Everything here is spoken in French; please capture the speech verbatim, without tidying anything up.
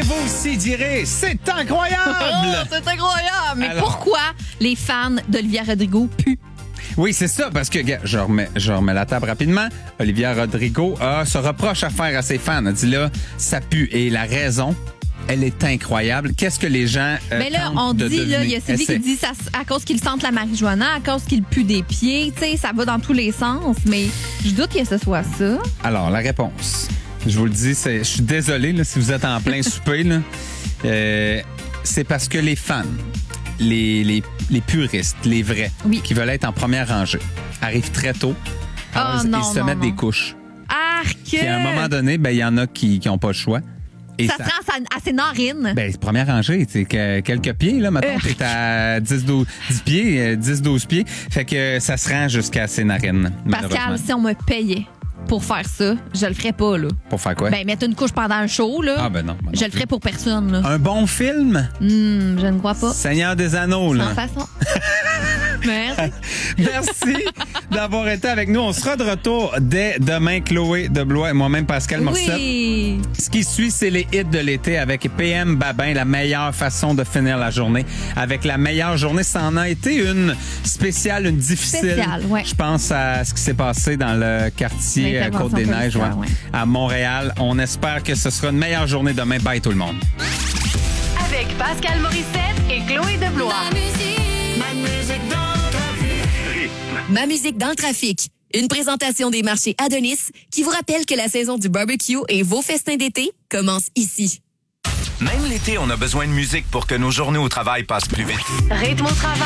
vous aussi direz, c'est incroyable! Oh, c'est incroyable! Mais Alors, pourquoi les fans d'Olivia Rodrigo puent? Oui, c'est ça, parce que, gars, je remets, je remets la table rapidement. Olivia Rodrigo a ce reproche à faire à ses fans. Elle dit là, ça pue. Et la raison, elle est incroyable. Qu'est-ce que les gens euh, Mais là, tentent on de dit, là, il y a deviner? Sylvie qui Essaie. dit ça, à cause qu'ils sentent la marijuana, à cause qu'ils puent des pieds, tu sais, ça va dans tous les sens, mais je doute que ce soit ça. Alors, la réponse. Je vous le dis, c'est, je suis désolé là, si vous êtes en plein souper. Là. Euh, c'est parce que les fans, les, les, les puristes, les vrais, Oui. qui veulent être en première rangée, arrivent très tôt. Alors, Oh, ils, non, ils se non, mettent non. des couches. Arc! Puis à un moment donné, ben il y en a qui n'ont pas le choix. Et Ça se rend à sa- à ses narines. Ben, c'est première rangée, tu sais, que- quelques pieds, là, mettons, Urgh. t'es à dix douze pieds, euh, dix douze pieds. Fait que ça se rend jusqu'à ses narines, Pascal, malheureusement. si on me payait pour faire ça, je le ferais pas, là. Pour faire quoi? Ben, mettre une couche pendant un show, là. Ah, ben non, ben non Je le plus. ferais pour personne, là. Un bon film? Hum, je ne crois pas. Seigneur des Anneaux, Sans là. façon. Merci. Merci d'avoir été avec nous. On sera de retour dès demain, Chloé de Blois et moi-même, Pascal Morissette. Oui. Ce qui suit, c'est les hits de l'été avec P M Babin, la meilleure façon de finir la journée. Avec la meilleure journée, ça en a été une spéciale, une difficile. Spéciale, ouais. Je pense à ce qui s'est passé dans le quartier euh, L'intervention Côte-des-Neiges, ouais, policière, ouais. à Montréal. On espère que ce sera une meilleure journée demain. Bye tout le monde. Avec Pascal Morissette et Chloé de Blois. Ma musique dans le trafic. Une présentation des marchés Adonis qui vous rappelle que la saison du barbecue et vos festins d'été commencent ici. Même l'été, on a besoin de musique pour que nos journées au travail passent plus vite. Rythme au travail.